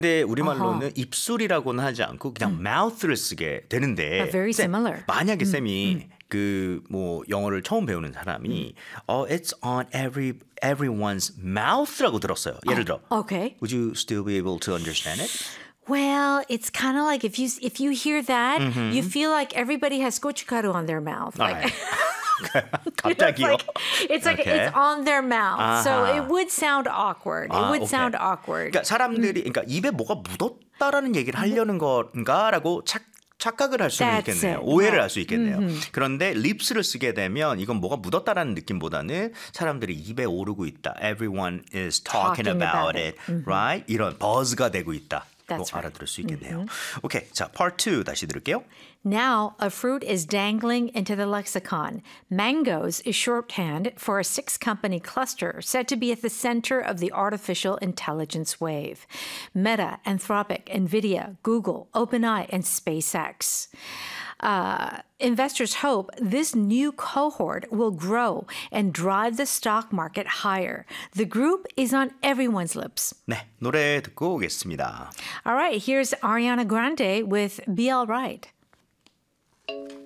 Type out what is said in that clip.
근데 우리말로는 입술이라고는 하지 않고 그냥 mouth를 쓰게 되는데 Very similar. 만약에 쌤이 그 뭐 영어를 처음 배우는 사람이 it's on everyone's mouth라고 들었어요. 예를 들어. Okay. Would you still be able to understand it? Well, it's kind of like if you hear that, you feel like everybody has gochugaru on their mouth. Like, 갑자기요? it's like Okay. it's on their mouth. So 아하. it would sound awkward. It would 오케이. sound awkward. 그러니까 사람들이 그러니까 입에 뭐가 묻었다라는 얘기를 하려는 건가라고 착각을 할 수는 That's 있겠네요. it. 오해를 할 수 있겠네요. 그런데 립스를 쓰게 되면 이건 뭐가 묻었다라는 느낌보다는 사람들이 입에 오르고 있다. Everyone is talking about it. Right? 이런 버즈가 되고 있다. 또 That's right. 알아들을 수 있겠네요. 오케이. 자, part 2 다시 들을게요. Now, a fruit is dangling into the lexicon. Mangoes is shorthand for a six-company cluster said to be at the center of the artificial intelligence wave. Meta, Anthropic, NVIDIA, Google, OpenAI, and SpaceX. Investors hope this new cohort will grow and drive the stock market higher. The group is on everyone's lips. 네, 노래 듣고 오겠습니다. All right, here's Ariana Grande with Be Alright.